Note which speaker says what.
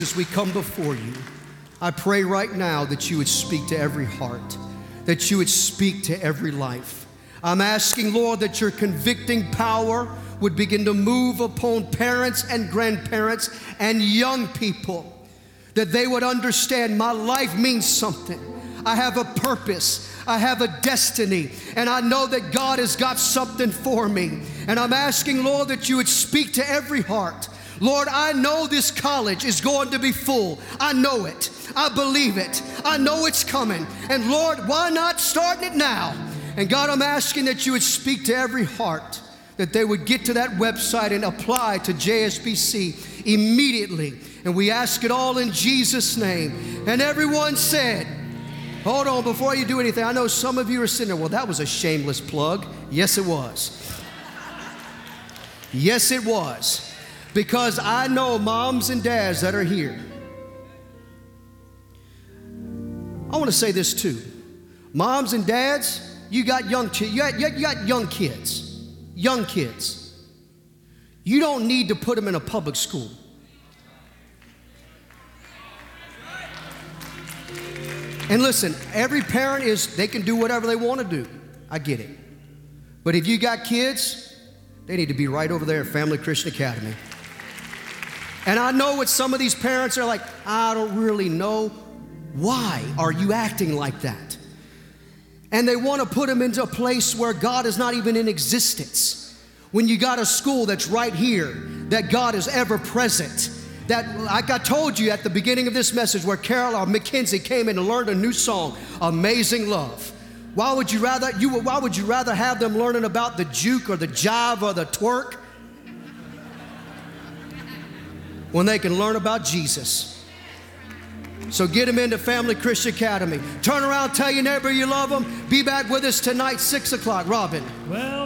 Speaker 1: As we come before you, I pray right now that you would speak to every heart, that you would speak to every life. I'm asking, Lord, that your convicting power would begin to move upon parents and grandparents and young people, that they would understand my life means something. I have a purpose, I have a destiny, and I know that God has got something for me. And I'm asking, Lord, that you would speak to every heart. Lord, I know this college is going to be full. I know it. I believe it. I know it's coming. And Lord, why not starting it now? And God, I'm asking that you would speak to every heart, that they would get to that website and apply to JSBC immediately. And we ask it all in Jesus' name. And everyone said, hold on, before you do anything, I know some of you are sitting there, well, that was a shameless plug. Yes, it was. Yes, it was. Because I know moms and dads that are here. I want to say this too. Moms and dads, you got young kids. Young kids. You don't need to put them in a public school. And listen, every parent they can do whatever they want to do. I get it. But if you got kids, they need to be right over there at Family Christian Academy. And I know what some of these parents are like, I don't really know. Why are you acting like that? And they want to put them into a place where God is not even in existence. When you got a school that's right here, that God is ever present. That, like I told you at the beginning of this message, where Carol or Mackenzie came in and learned a new song, Amazing Love. Why would you rather have them learning about the juke or the jive or the twerk, when they can learn about Jesus? So get them into Family Christian Academy. Turn around, tell your neighbor you love them. Be back with us tonight, 6 o'clock. Robin. Well.